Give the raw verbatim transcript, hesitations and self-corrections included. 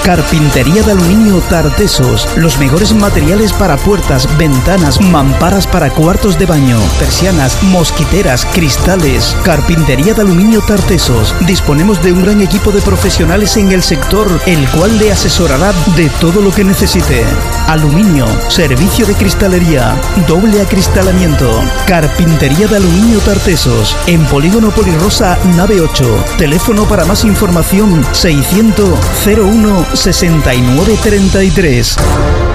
Carpintería de aluminio Tartesos. Los mejores materiales para puertas, ventanas, mamparas para cuartos de baño, persianas, mosquiteras, cristales. Carpintería de aluminio Tartesos. Disponemos de un gran equipo de profesionales en el sector, el cual le asesorará de todo lo que necesite. Aluminio, servicio de cristalería, doble acristalamiento. Carpintería de aluminio Tartesos. En Polígono Polirosa, nave ocho. Teléfono para más información seiscientos cero uno sesenta y nueve treinta y tres.